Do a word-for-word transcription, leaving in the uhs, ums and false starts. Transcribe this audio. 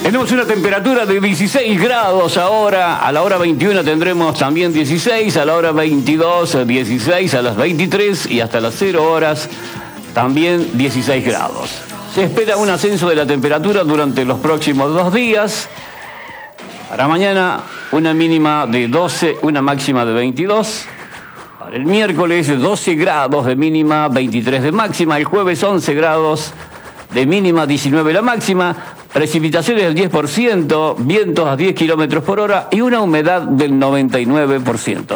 Tenemos una temperatura de dieciséis grados ahora, a la hora veintiuno tendremos también dieciséis, a la hora veintidós, dieciséis, a las veintitrés y hasta las cero horas también dieciséis grados. Se espera un ascenso de la temperatura durante los próximos dos días. Para mañana una mínima de doce, una máxima de veintidós. Para el miércoles doce grados de mínima, veintitrés de máxima. El jueves once grados de mínima, diecinueve la máxima. Precipitaciones del diez por ciento, vientos a diez kilómetros por hora y una humedad del noventa y nueve por ciento.